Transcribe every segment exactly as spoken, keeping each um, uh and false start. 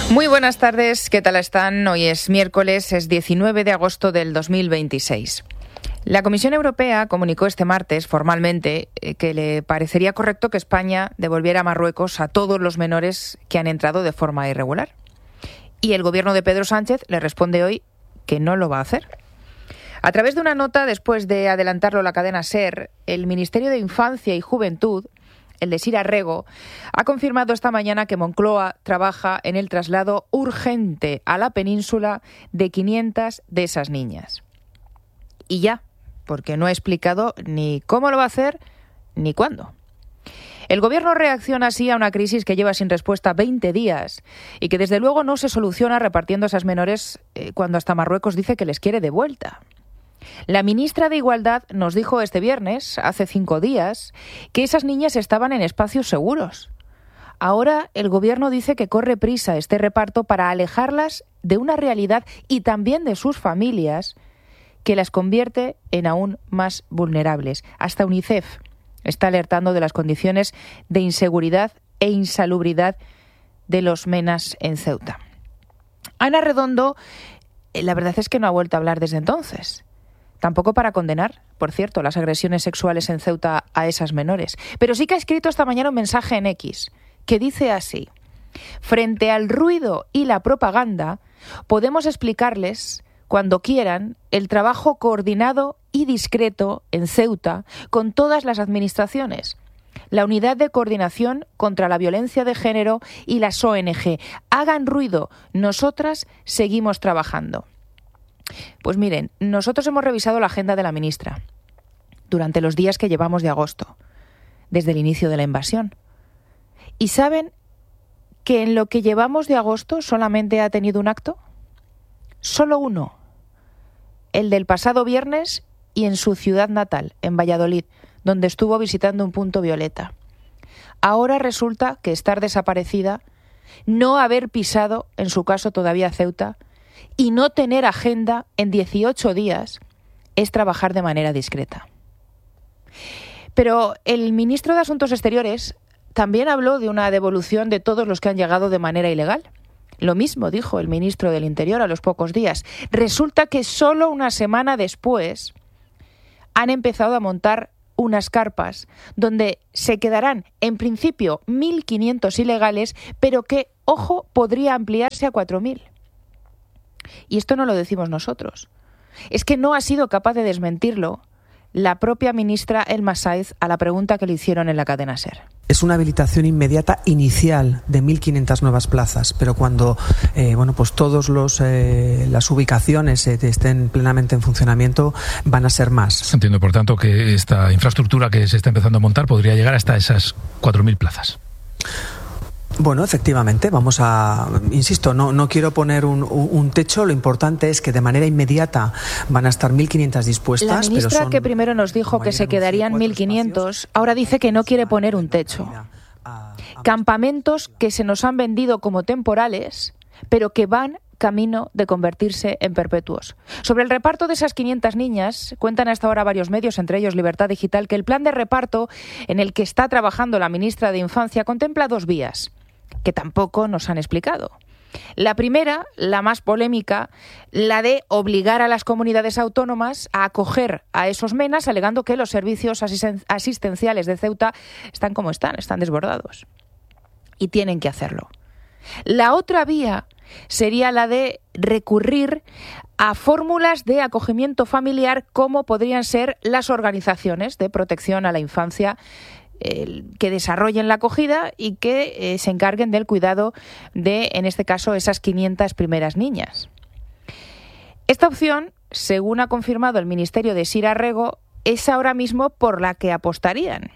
Muy buenas tardes, ¿qué tal están? Hoy es miércoles, es diecinueve de agosto del dos mil veintiséis. La Comisión Europea comunicó este martes formalmente que le parecería correcto que España devolviera a Marruecos a todos los menores que han entrado de forma irregular. Y el gobierno de Pedro Sánchez le responde hoy que no lo va a hacer. A través de una nota, después de adelantarlo la cadena SER, el Ministerio de Infancia y Juventud, el de Sira Rego, ha confirmado esta mañana que Moncloa trabaja en el traslado urgente a la península de quinientas de esas niñas. Y ya, porque no ha explicado ni cómo lo va a hacer ni cuándo. El Gobierno reacciona así a una crisis que lleva sin respuesta veinte días y que desde luego no se soluciona repartiendo a esas menores eh, cuando hasta Marruecos dice que les quiere de vuelta. La ministra de Igualdad nos dijo este viernes, hace cinco días, que esas niñas estaban en espacios seguros. Ahora el Gobierno dice que corre prisa este reparto para alejarlas de una realidad y también de sus familias que las convierte en aún más vulnerables. Hasta UNICEF está alertando de las condiciones de inseguridad e insalubridad de los menas en Ceuta. Ana Redondo, la verdad es que no ha vuelto a hablar desde entonces. Tampoco para condenar, por cierto, las agresiones sexuales en Ceuta a esas menores. Pero sí que ha escrito esta mañana un mensaje en X que dice así: frente al ruido y la propaganda, podemos explicarles, cuando quieran, el trabajo coordinado y discreto en Ceuta con todas las administraciones, la Unidad de Coordinación contra la Violencia de Género y las O N G. Hagan ruido, nosotras seguimos trabajando. Pues miren, nosotros hemos revisado la agenda de la ministra durante los días que llevamos de agosto, desde el inicio de la invasión. ¿Y saben que en lo que llevamos de agosto solamente ha tenido un acto? Solo uno, el del pasado viernes y en su ciudad natal, en Valladolid, donde estuvo visitando un punto violeta. Ahora resulta que estar desaparecida, no haber pisado, en su caso todavía Ceuta, y no tener agenda en dieciocho días es trabajar de manera discreta. Pero el ministro de Asuntos Exteriores también habló de una devolución de todos los que han llegado de manera ilegal. Lo mismo dijo el ministro del Interior a los pocos días. Resulta que solo una semana después han empezado a montar unas carpas donde se quedarán en principio mil quinientos ilegales, pero que, ojo, podría ampliarse a cuatro mil. Y esto no lo decimos nosotros. Es que no ha sido capaz de desmentirlo la propia ministra Elma Sáez a la pregunta que le hicieron en la cadena SER. Es una habilitación inmediata inicial de mil quinientas nuevas plazas, pero cuando eh, bueno, pues todos los eh, las ubicaciones eh, estén plenamente en funcionamiento van a ser más. Entiendo, por tanto, que esta infraestructura que se está empezando a montar podría llegar hasta esas cuatro mil plazas. Bueno, efectivamente, vamos a, insisto, no, no quiero poner un, un techo, lo importante es que de manera inmediata van a estar mil quinientas dispuestas. La ministra, pero son, que primero nos dijo que se quedarían mil quinientos, ahora dice que no quiere poner un techo. Campamentos que se nos han vendido como temporales, pero que van camino de convertirse en perpetuos. Sobre el reparto de esas quinientas niñas, cuentan hasta ahora varios medios, entre ellos Libertad Digital, que el plan de reparto en el que está trabajando la ministra de Infancia contempla dos vías, que tampoco nos han explicado. La primera, la más polémica, la de obligar a las comunidades autónomas a acoger a esos menas, alegando que los servicios asisten- asistenciales de Ceuta están como están, están desbordados. Y tienen que hacerlo. La otra vía sería la de recurrir a fórmulas de acogimiento familiar como podrían ser las organizaciones de protección a la infancia eh, que desarrollen la acogida y que eh, se encarguen del cuidado de, en este caso, esas quinientas primeras niñas. Esta opción, según ha confirmado el Ministerio de Sira Rego, es ahora mismo por la que apostarían.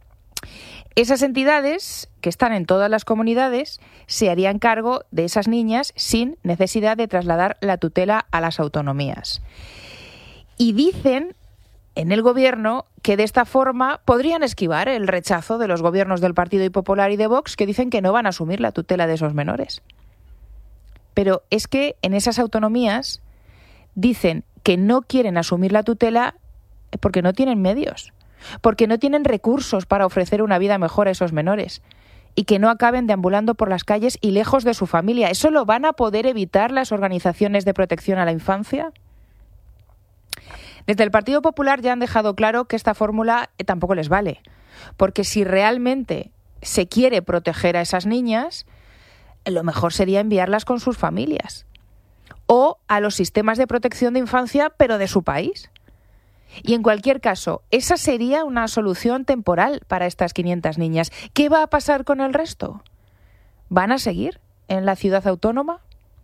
Esas entidades, que están en todas las comunidades, se harían cargo de esas niñas sin necesidad de trasladar la tutela a las autonomías. Y dicen en el Gobierno que de esta forma podrían esquivar el rechazo de los gobiernos del Partido Popular y de Vox, que dicen que no van a asumir la tutela de esos menores. Pero es que en esas autonomías dicen que no quieren asumir la tutela porque no tienen medios, porque no tienen recursos para ofrecer una vida mejor a esos menores y que no acaben deambulando por las calles y lejos de su familia. ¿Eso lo van a poder evitar las organizaciones de protección a la infancia? Desde el Partido Popular ya han dejado claro que esta fórmula tampoco les vale, porque si realmente se quiere proteger a esas niñas, lo mejor sería enviarlas con sus familias o a los sistemas de protección de infancia, pero de su país. Y en cualquier caso, esa sería una solución temporal para estas quinientas niñas. ¿Qué va a pasar con el resto? ¿Van a seguir en la ciudad autónoma?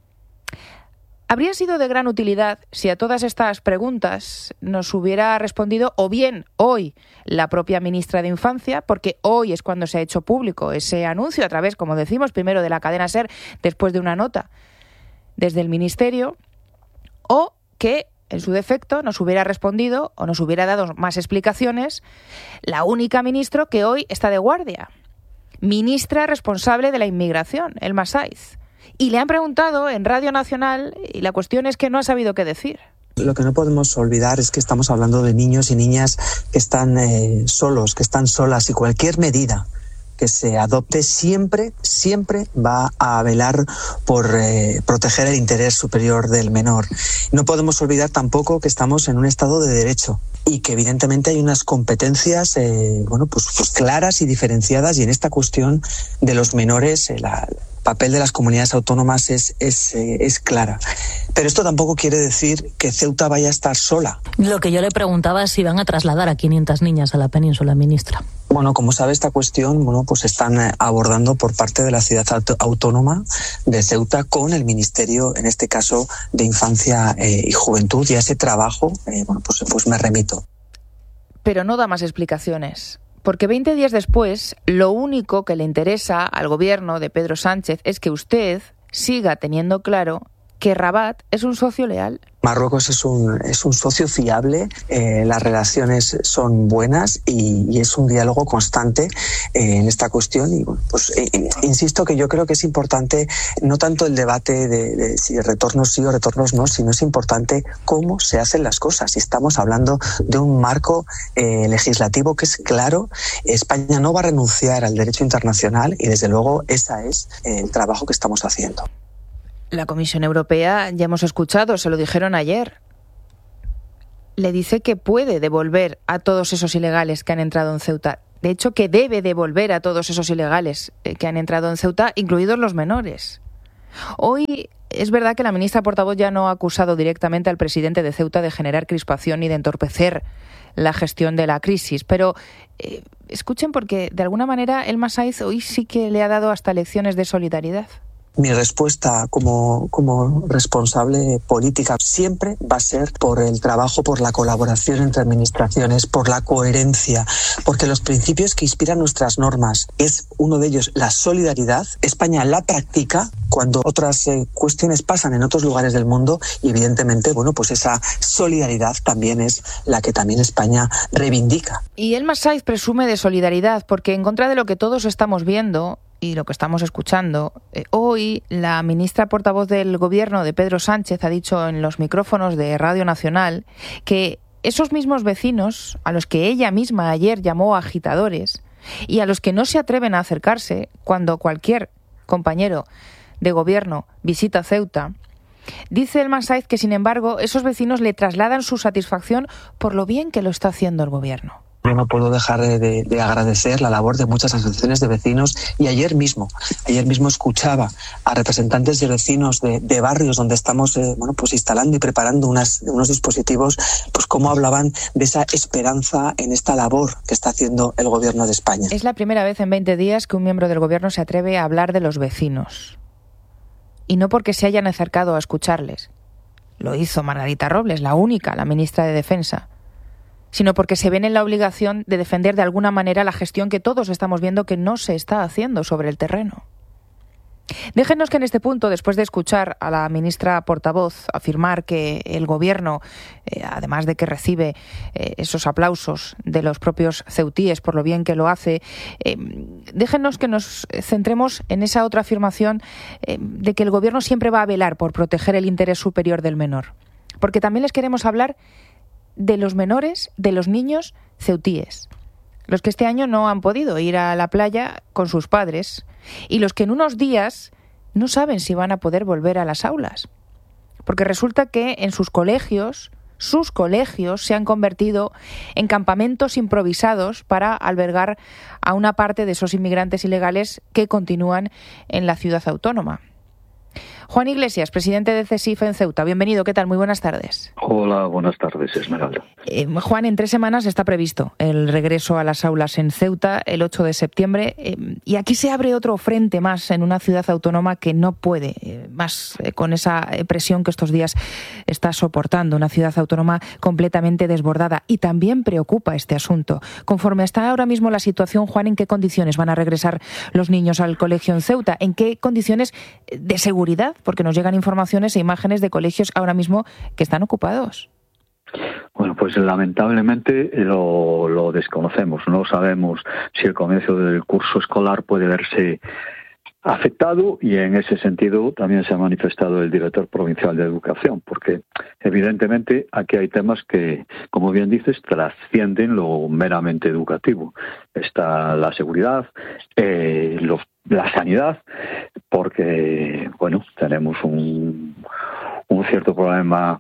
Habría sido de gran utilidad si a todas estas preguntas nos hubiera respondido o bien hoy la propia ministra de Infancia, porque hoy es cuando se ha hecho público ese anuncio a través, como decimos, primero de la cadena SER, después de una nota desde el Ministerio, o que en su defecto nos hubiera respondido o nos hubiera dado más explicaciones la única ministra que hoy está de guardia, ministra responsable de la inmigración, Elma Saiz. Y le han preguntado en Radio Nacional y la cuestión es que no ha sabido qué decir. Lo que no podemos olvidar es que estamos hablando de niños y niñas que están eh, solos, que están solas, y cualquier medida que se adopte siempre, siempre va a velar por eh, proteger el interés superior del menor. No podemos olvidar tampoco que estamos en un Estado de Derecho y que evidentemente hay unas competencias eh, bueno, pues, pues claras y diferenciadas, y en esta cuestión de los menores eh, la, el papel de las comunidades autónomas es, es, eh, es clara. Pero esto tampoco quiere decir que Ceuta vaya a estar sola. Lo que yo le preguntaba es si van a trasladar a quinientas niñas a la península, ministra. Bueno, como sabe, esta cuestión, bueno, pues están abordando por parte de la ciudad autónoma de Ceuta con el Ministerio, en este caso, de Infancia eh, y Juventud, y a ese trabajo, eh, bueno, pues, pues me remito. Pero no da más explicaciones, porque veinte días después, lo único que le interesa al gobierno de Pedro Sánchez es que usted siga teniendo claro que Rabat es un socio leal. Marruecos es un, es un socio fiable, eh, las relaciones son buenas y, y es un diálogo constante eh, en esta cuestión. Y bueno, pues eh, insisto que yo creo que es importante no tanto el debate de, de si retornos sí o retornos no, sino es importante cómo se hacen las cosas. Y estamos hablando de un marco eh, legislativo que es claro. España no va a renunciar al derecho internacional y desde luego ese es el trabajo que estamos haciendo. La Comisión Europea, ya hemos escuchado, se lo dijeron ayer, le dice que puede devolver a todos esos ilegales que han entrado en Ceuta. De hecho, que debe devolver a todos esos ilegales que han entrado en Ceuta, incluidos los menores. Hoy es verdad que la ministra portavoz ya no ha acusado directamente al presidente de Ceuta de generar crispación y de entorpecer la gestión de la crisis, pero eh, escuchen, porque de alguna manera Elma Saiz hoy sí que le ha dado hasta lecciones de solidaridad. Mi respuesta como, como responsable política siempre va a ser por el trabajo, por la colaboración entre administraciones, por la coherencia, porque los principios que inspiran nuestras normas es uno de ellos, la solidaridad. España la practica cuando otras eh, cuestiones pasan en otros lugares del mundo y evidentemente, bueno, pues esa solidaridad también es la que también España reivindica. Y Elma Saiz presume de solidaridad porque en contra de lo que todos estamos viendo y lo que estamos escuchando, eh, hoy la ministra portavoz del Gobierno de Pedro Sánchez ha dicho en los micrófonos de Radio Nacional que esos mismos vecinos, a los que ella misma ayer llamó agitadores y a los que no se atreven a acercarse cuando cualquier compañero de Gobierno visita Ceuta, dice Elma Saiz que, sin embargo, esos vecinos le trasladan su satisfacción por lo bien que lo está haciendo el Gobierno. Yo no puedo dejar de, de agradecer la labor de muchas asociaciones de vecinos y ayer mismo, ayer mismo escuchaba a representantes de vecinos de, de barrios donde estamos eh, bueno, pues instalando y preparando unas, unos dispositivos, pues cómo hablaban de esa esperanza en esta labor que está haciendo el Gobierno de España. Es la primera vez en veinte días que un miembro del Gobierno se atreve a hablar de los vecinos. Y no porque se hayan acercado a escucharles. Lo hizo Margarita Robles, la única, la ministra de Defensa, sino porque se ven en la obligación de defender de alguna manera la gestión que todos estamos viendo que no se está haciendo sobre el terreno. Déjenos que en este punto, después de escuchar a la ministra portavoz afirmar que el Gobierno, eh, además de que recibe eh, esos aplausos de los propios ceutíes por lo bien que lo hace, eh, déjenos que nos centremos en esa otra afirmación eh, de que el Gobierno siempre va a velar por proteger el interés superior del menor. Porque también les queremos hablar de los menores, de los niños ceutíes, los que este año no han podido ir a la playa con sus padres y los que en unos días no saben si van a poder volver a las aulas. Porque resulta que en sus colegios, sus colegios se han convertido en campamentos improvisados para albergar a una parte de esos inmigrantes ilegales que continúan en la ciudad autónoma. Juan Iglesias, presidente de CESIF en Ceuta. Bienvenido, ¿qué tal? Muy buenas tardes. Hola, buenas tardes, Esmeralda. Eh, Juan, en tres semanas está previsto el regreso a las aulas en Ceuta, el ocho de septiembre, eh, y aquí se abre otro frente más en una ciudad autónoma que no puede eh, más eh, con esa presión que estos días está soportando, una ciudad autónoma completamente desbordada, y también preocupa este asunto. Conforme está ahora mismo la situación, Juan, ¿en qué condiciones van a regresar los niños al colegio en Ceuta? ¿En qué condiciones de seguridad? Porque nos llegan informaciones e imágenes de colegios ahora mismo que están ocupados. Bueno, pues lamentablemente lo, lo desconocemos. No sabemos si el comienzo del curso escolar puede verse afectado, y en ese sentido también se ha manifestado el director provincial de Educación, porque evidentemente aquí hay temas que, como bien dices, trascienden lo meramente educativo. Está la seguridad, eh, los, la sanidad, porque, bueno, tenemos un, un cierto problema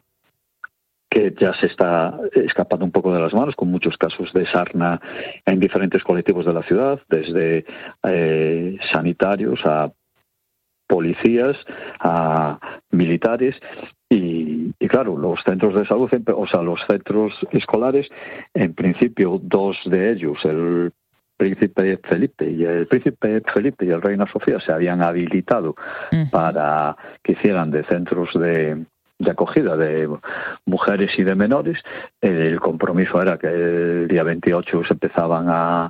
que ya se está escapando un poco de las manos, con muchos casos de sarna en diferentes colectivos de la ciudad, desde eh, sanitarios a policías, a militares, y, y claro, los centros de salud, o sea, los centros escolares, en principio dos de ellos, el Príncipe Felipe y el Príncipe Felipe y el Reina Sofía, se habían habilitado uh-huh. para que hicieran de centros de de acogida de mujeres y de menores. El compromiso era que el día veintiocho se empezaban a,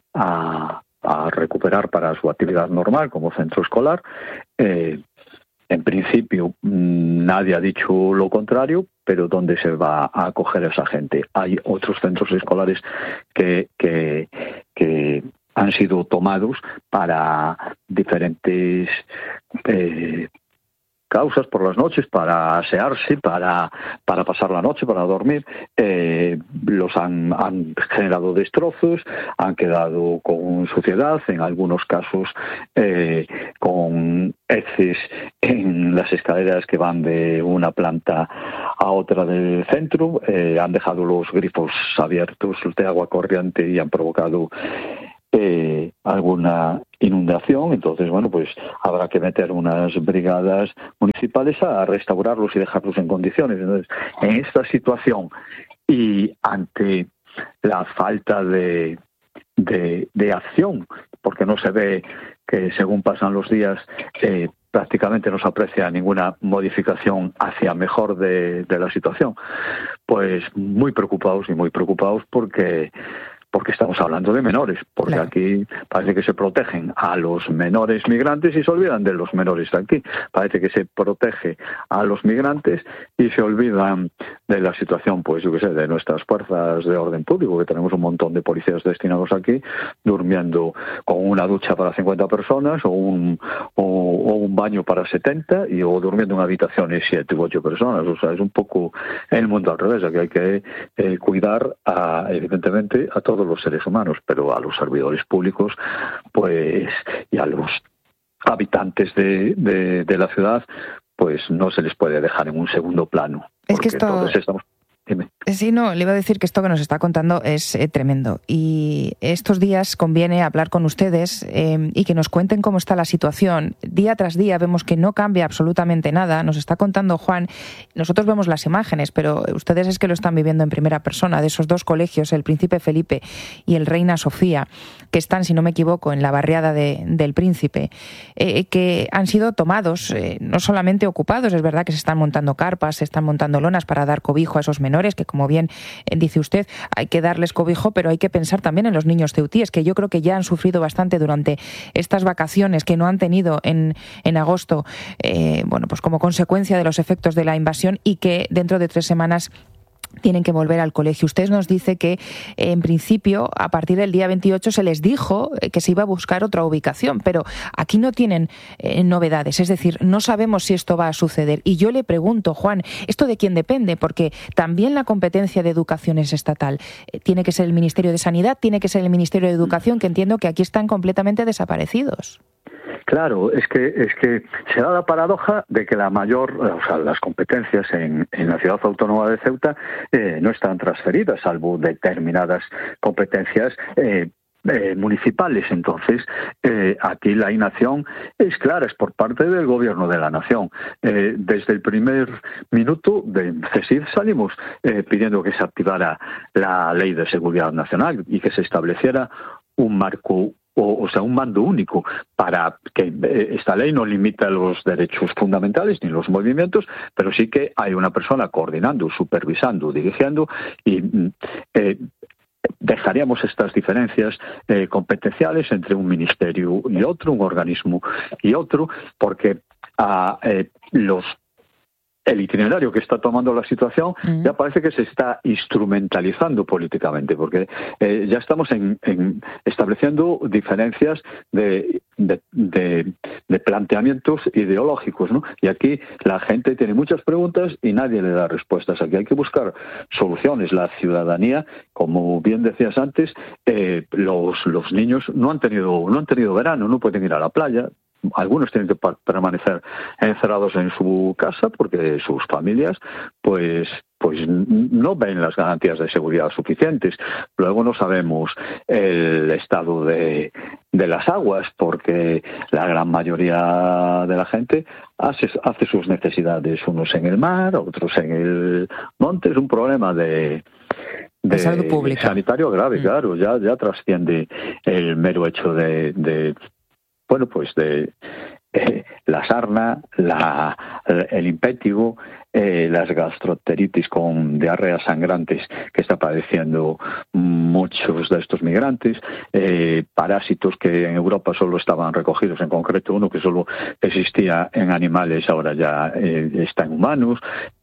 a, a recuperar para su actividad normal como centro escolar. Eh, en principio nadie ha dicho lo contrario, pero ¿dónde se va a acoger esa gente? Hay otros centros escolares que, que, que han sido tomados para diferentes eh, causas por las noches, para asearse, para para pasar la noche, para dormir. Eh, los han, han generado destrozos, han quedado con suciedad, en algunos casos eh, con heces en las escaleras que van de una planta a otra del centro, eh, han dejado los grifos abiertos de agua corriente y han provocado Eh, alguna inundación. Entonces, bueno, pues habrá que meter unas brigadas municipales a restaurarlos y dejarlos en condiciones. Entonces, en esta situación y ante la falta de, de, de acción, porque no se ve que según pasan los días eh, prácticamente no se aprecia ninguna modificación hacia mejor de, de la situación, pues muy preocupados y muy preocupados porque porque estamos hablando de menores, porque claro, aquí parece que se protegen a los menores migrantes y se olvidan de los menores de aquí. Parece que se protege a los migrantes y se olvidan de la situación, pues yo qué sé, de nuestras fuerzas de orden público, que tenemos un montón de policías destinados aquí, durmiendo con una ducha para cincuenta personas o un, o, o un baño para setenta, y o durmiendo en habitaciones siete u ocho personas. O sea, es un poco el mundo al revés. Aquí hay que eh, cuidar, a, evidentemente, a todos los seres humanos, pero a los servidores públicos, pues, y a los habitantes de, de, de la ciudad, pues no se les puede dejar en un segundo plano. Es que esto... todos estamos... Dime. Sí, no, le iba a decir que esto que nos está contando es eh, tremendo, y estos días conviene hablar con ustedes eh, y que nos cuenten cómo está la situación. Día tras día vemos que no cambia absolutamente nada. Nos está contando Juan, nosotros vemos las imágenes, pero ustedes es que lo están viviendo en primera persona, de esos dos colegios, el Príncipe Felipe y el Reina Sofía, que están, si no me equivoco, en la barriada de, del Príncipe, eh, que han sido tomados, eh, no solamente ocupados. Es verdad que se están montando carpas, se están montando lonas para dar cobijo a esos menores, que como bien dice usted, hay que darles cobijo, pero hay que pensar también en los niños ceutíes, que yo creo que ya han sufrido bastante durante estas vacaciones que no han tenido en, en agosto, eh, bueno, pues como consecuencia de los efectos de la invasión, y que dentro de tres semanas tienen que volver al colegio. Usted nos dice que, en principio, a partir del día veintiocho se les dijo que se iba a buscar otra ubicación, pero aquí no tienen eh, novedades, es decir, no sabemos si esto va a suceder. Y yo le pregunto, Juan, ¿esto de quién depende? Porque también la competencia de educación es estatal. Eh, tiene que ser el Ministerio de Sanidad, tiene que ser el Ministerio de Educación, que entiendo que aquí están completamente desaparecidos. Claro, es que es que se da la paradoja de que la mayor, o sea, las competencias en, en la ciudad autónoma de Ceuta eh, no están transferidas, salvo determinadas competencias eh, eh, municipales. Entonces, eh, aquí la inacción es clara, es por parte del gobierno de la nación. Eh, desde el primer minuto de CESID salimos eh, pidiendo que se activara la Ley de Seguridad Nacional y que se estableciera un marco, O, o sea, un mando único, para que eh, esta ley no limita los derechos fundamentales ni los movimientos, pero sí que hay una persona coordinando, supervisando, dirigiendo, y eh, dejaríamos estas diferencias eh, competenciales entre un ministerio y otro, un organismo y otro, porque a eh, los el itinerario que está tomando la situación mm. ya parece que se está instrumentalizando políticamente, porque eh, ya estamos en, en estableciendo diferencias de, de, de, de planteamientos ideológicos, ¿no? Y aquí la gente tiene muchas preguntas y nadie le da respuestas. Aquí hay que buscar soluciones. La ciudadanía, como bien decías antes, eh, los, los niños no han tenido, no han tenido verano, no pueden ir a la playa. Algunos tienen que permanecer encerrados en su casa porque sus familias pues pues no ven las garantías de seguridad suficientes. Luego no sabemos el estado de, de las aguas, porque la gran mayoría de la gente hace, hace sus necesidades, unos en el mar, otros en el monte. Es un problema de de, de salud pública, sanitario grave, mm. claro, ya ya trasciende el mero hecho de, de bueno, pues de eh, la sarna, la, el impétigo, eh, las gastroenteritis con diarreas sangrantes que está padeciendo muchos de estos migrantes, eh, parásitos que en Europa solo estaban recogidos, en concreto uno que solo existía en animales, ahora ya eh, está en humanos,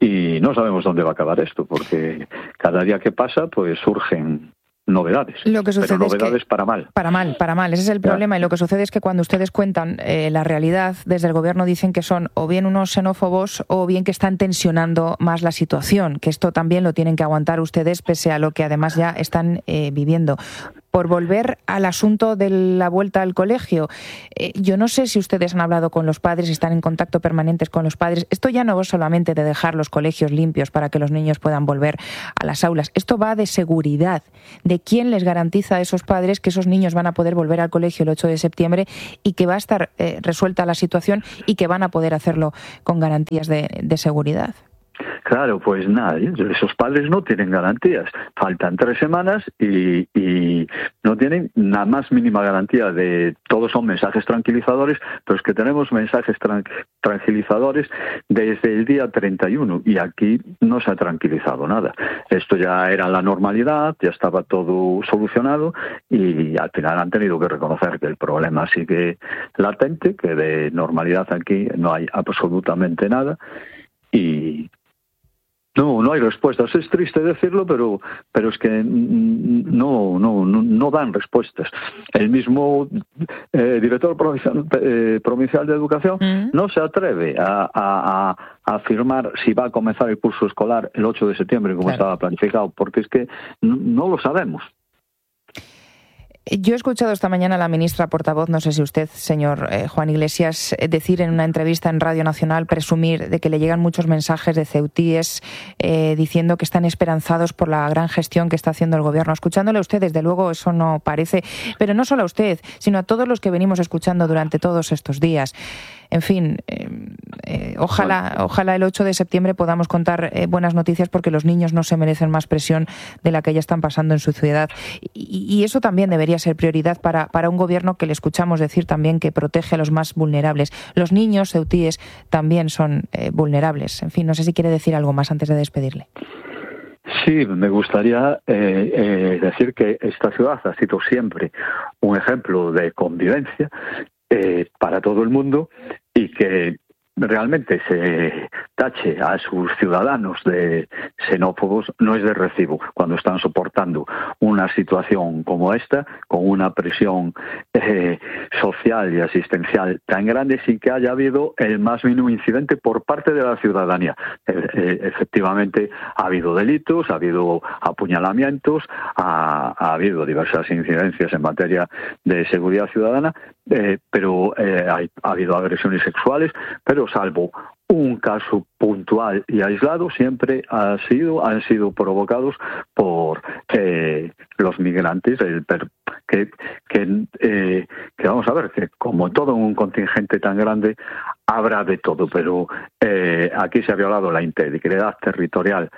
y no sabemos dónde va a acabar esto, porque cada día que pasa pues surgen novedades, lo que sucede pero novedades es que, para mal. Para mal, para mal, ese es el problema. Ya. Y lo que sucede es que cuando ustedes cuentan eh, la realidad, desde el gobierno dicen que son o bien unos xenófobos o bien que están tensionando más la situación, que esto también lo tienen que aguantar ustedes pese a lo que además ya están eh, viviendo. Por volver al asunto de la vuelta al colegio, eh, yo no sé si ustedes han hablado con los padres, están en contacto permanentes con los padres. Esto ya no va solamente de dejar los colegios limpios para que los niños puedan volver a las aulas. Esto va de seguridad, de quién les garantiza a esos padres que esos niños van a poder volver al colegio el ocho de septiembre y que va a estar eh, resuelta la situación y que van a poder hacerlo con garantías de, de seguridad. Claro, pues nada, esos padres no tienen garantías. Faltan tres semanas y, y no tienen la más mínima garantía de... Todos son mensajes tranquilizadores, pero es que tenemos mensajes tran- tranquilizadores desde el día treinta y uno y aquí no se ha tranquilizado nada. Esto ya era la normalidad, ya estaba todo solucionado y al final han tenido que reconocer que el problema sigue latente, que de normalidad aquí no hay absolutamente nada y... No, no hay respuestas. Es triste decirlo, pero pero es que no no no, no dan respuestas. El mismo eh, director provincial, eh, provincial de Educación ¿Mm? no se atreve a, a, a afirmar si va a comenzar el curso escolar el ocho de septiembre, como claro. estaba planificado, porque es que no, no lo sabemos. Yo he escuchado esta mañana a la ministra portavoz, no sé si usted, señor eh, Juan Iglesias, decir en una entrevista en Radio Nacional, presumir de que le llegan muchos mensajes de ceutíes eh, diciendo que están esperanzados por la gran gestión que está haciendo el gobierno. Escuchándole a usted, desde luego, eso no parece, pero no solo a usted, sino a todos los que venimos escuchando durante todos estos días. En fin, eh, eh, ojalá, ojalá el ocho de septiembre podamos contar eh, buenas noticias, porque los niños no se merecen más presión de la que ya están pasando en su ciudad. Y, y eso también debería ser prioridad para, para un gobierno que le escuchamos decir también que protege a los más vulnerables. Los niños ceutíes también son eh, vulnerables. En fin, no sé si quiere decir algo más antes de despedirle. Sí, me gustaría eh, eh, decir que esta ciudad ha sido siempre un ejemplo de convivencia Eh, para todo el mundo y que realmente se tache a sus ciudadanos de xenófobos no es de recibo cuando están soportando una situación como esta, con una presión eh, social y asistencial tan grande sin que haya habido el más mínimo incidente por parte de la ciudadanía. Eh, eh, efectivamente ha habido delitos, ha habido apuñalamientos, ha, ha habido diversas incidencias en materia de seguridad ciudadana, eh, pero eh, hay, ha habido agresiones sexuales, pero salvo un caso puntual y aislado, siempre ha sido, han sido provocados por eh, los migrantes, el per, que, que, eh, que vamos a ver, que como todo un contingente tan grande, habrá de todo, pero eh, aquí se ha violado la integridad territorial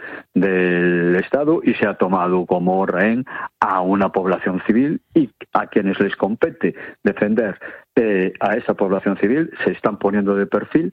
del Estado y se ha tomado como rehén a una población civil, y a quienes les compete defender eh, a esa población civil se están poniendo de perfil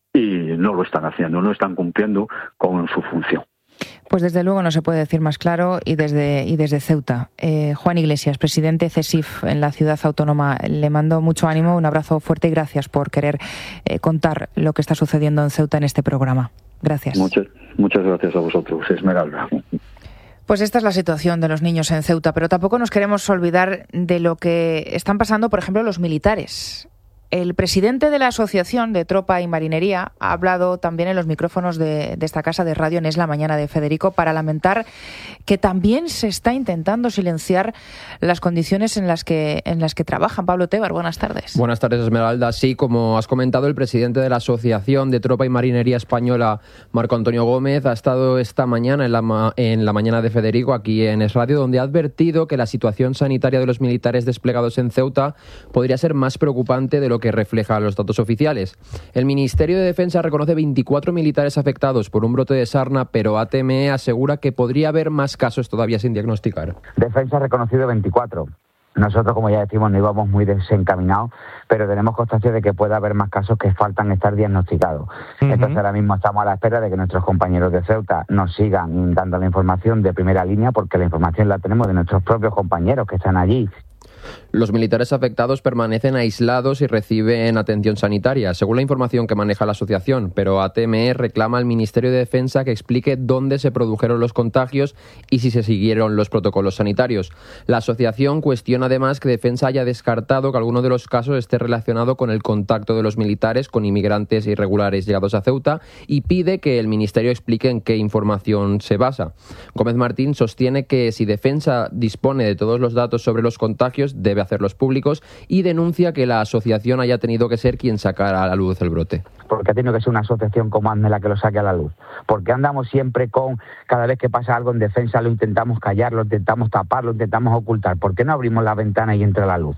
y no lo están haciendo, no están cumpliendo con su función. Pues desde luego no se puede decir más claro, y desde y desde Ceuta. Eh, Juan Iglesias, presidente C E S I F en la ciudad autónoma, le mando mucho ánimo, un abrazo fuerte y gracias por querer eh, contar lo que está sucediendo en Ceuta en este programa. Gracias. Muchas, muchas gracias a vosotros, Esmeralda. Pues esta es la situación de los niños en Ceuta, pero tampoco nos queremos olvidar de lo que están pasando, por ejemplo, los militares. El presidente de la Asociación de Tropa y Marinería ha hablado también en los micrófonos de, de esta casa de radio en Es la Mañana de Federico para lamentar que también se está intentando silenciar las condiciones en las que en las que trabajan. Pablo Tebar, buenas tardes. Buenas tardes, Esmeralda. Sí, como has comentado, el presidente de la Asociación de Tropa y Marinería Española, Marco Antonio Gómez, ha estado esta mañana en la, ma- en la Mañana de Federico, aquí en Es Radio, donde ha advertido que la situación sanitaria de los militares desplegados en Ceuta podría ser más preocupante de lo que refleja los datos oficiales. El Ministerio de Defensa reconoce veinticuatro militares afectados por un brote de sarna, pero A T M E asegura que podría haber más casos todavía sin diagnosticar. Defensa ha reconocido veinticuatro. Nosotros, como ya decimos, no íbamos muy desencaminados, pero tenemos constancia de que puede haber más casos que faltan estar diagnosticados. Uh-huh. Entonces, ahora mismo estamos a la espera de que nuestros compañeros de Ceuta nos sigan dando la información de primera línea, porque la información la tenemos de nuestros propios compañeros que están allí. Los militares afectados permanecen aislados y reciben atención sanitaria, según la información que maneja la asociación, pero A T M E reclama al Ministerio de Defensa que explique dónde se produjeron los contagios y si se siguieron los protocolos sanitarios. La asociación cuestiona además que Defensa haya descartado que alguno de los casos esté relacionado con el contacto de los militares con inmigrantes irregulares llegados a Ceuta, y pide que el Ministerio explique en qué información se basa. Gómez Martín sostiene que si Defensa dispone de todos los datos sobre los contagios, debe hacerlos públicos, y denuncia que la asociación haya tenido que ser quien sacara a la luz el brote. Porque ha tenido que ser una asociación como ADME la que lo saque a la luz. Porque andamos siempre con, cada vez que pasa algo en Defensa lo intentamos callar, lo intentamos tapar, lo intentamos ocultar. ¿Por qué no abrimos la ventana y entra la luz?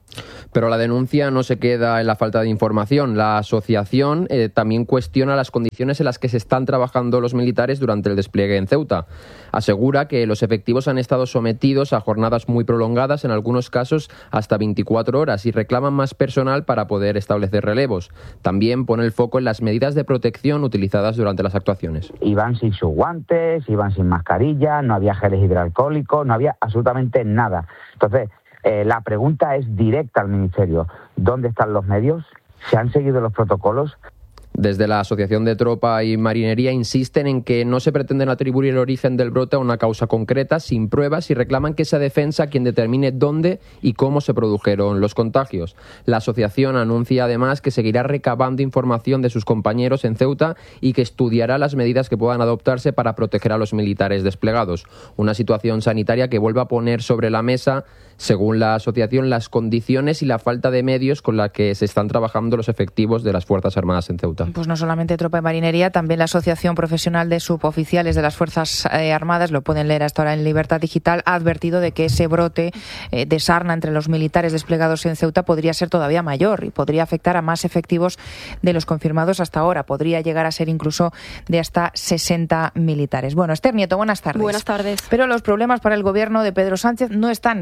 Pero la denuncia no se queda en la falta de información. La asociación eh, también cuestiona las condiciones en las que se están trabajando los militares durante el despliegue en Ceuta. Asegura que los efectivos han estado sometidos a jornadas muy prolongadas, en algunos casos hasta veinticuatro horas, y reclaman más personal para poder establecer relevos. También pone el foco en las medidas de protección utilizadas durante las actuaciones. Iban sin sus guantes, iban sin mascarilla, no había geles hidroalcohólicos, no había absolutamente nada. Entonces, Eh, la pregunta es directa al Ministerio. ¿Dónde están los medios? ¿Se han seguido los protocolos? Desde la Asociación de Tropa y Marinería insisten en que no se pretenden atribuir el origen del brote a una causa concreta, sin pruebas, y reclaman que sea Defensa quien determine dónde y cómo se produjeron los contagios. La asociación anuncia además que seguirá recabando información de sus compañeros en Ceuta y que estudiará las medidas que puedan adoptarse para proteger a los militares desplegados. Una situación sanitaria que vuelve a poner sobre la mesa, según la asociación, las condiciones y la falta de medios con la que se están trabajando los efectivos de las Fuerzas Armadas en Ceuta. Pues no solamente Tropa y Marinería, también la Asociación Profesional de Suboficiales de las Fuerzas eh, Armadas, lo pueden leer hasta ahora en Libertad Digital, ha advertido de que ese brote eh, de sarna entre los militares desplegados en Ceuta podría ser todavía mayor y podría afectar a más efectivos de los confirmados hasta ahora. Podría llegar a ser incluso de hasta sesenta militares. Bueno, Esther Nieto, buenas tardes. Buenas tardes. Pero los problemas para el gobierno de Pedro Sánchez no están solamente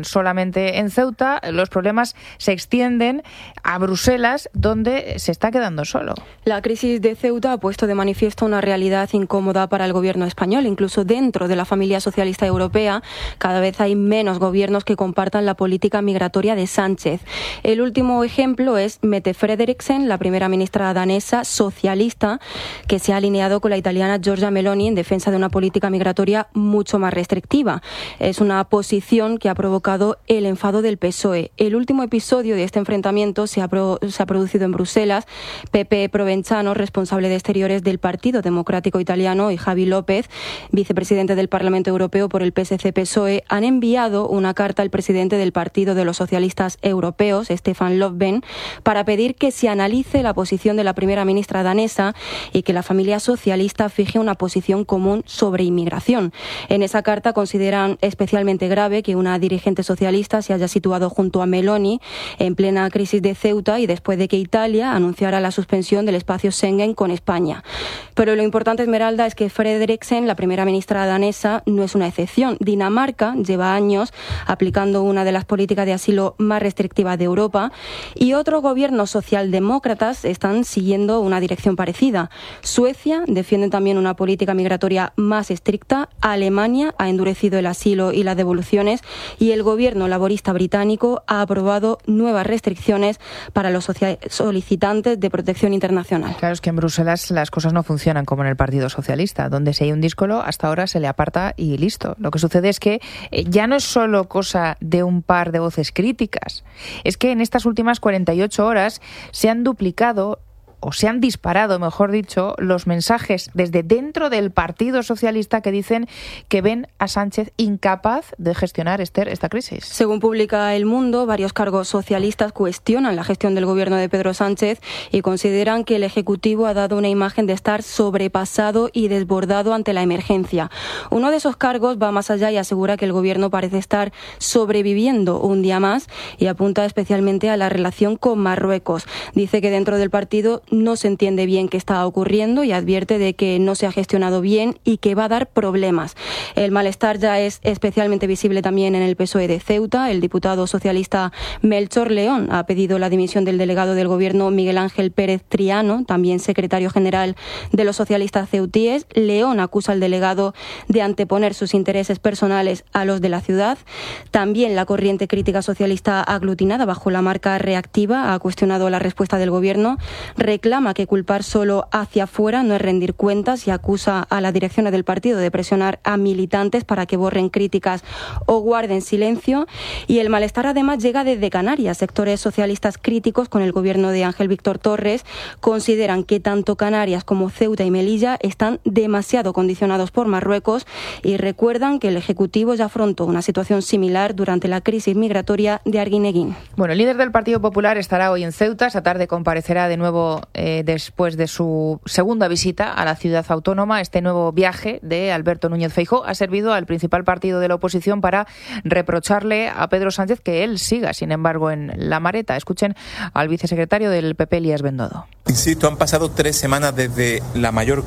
concretamente en Ceuta, los problemas se extienden a Bruselas, donde se está quedando solo. La crisis de Ceuta ha puesto de manifiesto una realidad incómoda para el gobierno español. Incluso dentro de la familia socialista europea, cada vez hay menos gobiernos que compartan la política migratoria de Sánchez. El último ejemplo es Mette Frederiksen, la primera ministra danesa socialista, que se ha alineado con la italiana Giorgia Meloni en defensa de una política migratoria mucho más restrictiva. Es una posición que ha provocado el enfado del P S O E. El último episodio de este enfrentamiento se ha, pro, se ha producido en Bruselas. Pepe Provenzano, responsable de Exteriores del Partido Democrático Italiano, y Javi López, vicepresidente del Parlamento Europeo por el P S C-P S O E, han enviado una carta al presidente del Partido de los Socialistas Europeos, Stefan Löfven, para pedir que se analice la posición de la primera ministra danesa y que la familia socialista fije una posición común sobre inmigración. En esa carta consideran especialmente grave que una dirigente socialista se haya situado junto a Meloni en plena crisis de Ceuta y después de que Italia anunciara la suspensión del espacio Schengen con España. Pero lo importante, Esmeralda, es que Frederiksen, la primera ministra danesa, no es una excepción. Dinamarca lleva años aplicando una de las políticas de asilo más restrictivas de Europa y otros gobiernos socialdemócratas están siguiendo una dirección parecida. Suecia defiende también una política migratoria más estricta. Alemania ha endurecido el asilo y las devoluciones y el gobierno laborista británico ha aprobado nuevas restricciones para los solicitantes de protección internacional. Claro, es que en Bruselas las cosas no funcionan como en el Partido Socialista, donde si hay un díscolo hasta ahora se le aparta y listo. Lo que sucede es que ya no es solo cosa de un par de voces críticas, es que en estas últimas cuarenta y ocho horas se han duplicado o se han disparado, mejor dicho, los mensajes desde dentro del Partido Socialista que dicen que ven a Sánchez incapaz de gestionar, Esther, esta crisis. Según publica El Mundo, varios cargos socialistas cuestionan la gestión del gobierno de Pedro Sánchez y consideran que el Ejecutivo ha dado una imagen de estar sobrepasado y desbordado ante la emergencia. Uno de esos cargos va más allá y asegura que el gobierno parece estar sobreviviendo un día más y apunta especialmente a la relación con Marruecos. Dice que dentro del partido no se entiende bien qué está ocurriendo y advierte de que no se ha gestionado bien y que va a dar problemas. El malestar ya es especialmente visible también en el P S O E de Ceuta. El diputado socialista Melchor León ha pedido la dimisión del delegado del gobierno Miguel Ángel Pérez Triano, también secretario general de los socialistas ceutíes. León acusa al delegado de anteponer sus intereses personales a los de la ciudad. También la corriente crítica socialista aglutinada bajo la marca Reactiva ha cuestionado la respuesta del gobierno. Reclama que culpar solo hacia afuera no es rendir cuentas y acusa a la dirección del partido de presionar a militantes para que borren críticas o guarden silencio. Y el malestar además llega desde Canarias. Sectores socialistas críticos con el gobierno de Ángel Víctor Torres consideran que tanto Canarias como Ceuta y Melilla están demasiado condicionados por Marruecos y recuerdan que el Ejecutivo ya afrontó una situación similar durante la crisis migratoria de Arguineguín. Bueno, el líder del Partido Popular estará hoy en Ceuta. Esta tarde comparecerá de nuevo Eh, después de su segunda visita a la ciudad autónoma. Este nuevo viaje de Alberto Núñez Feijóo ha servido al principal partido de la oposición para reprocharle a Pedro Sánchez que él siga, sin embargo, en la mareta. Escuchen al vicesecretario del P P, Elías Bendodo. Insisto, han pasado tres semanas desde la mayor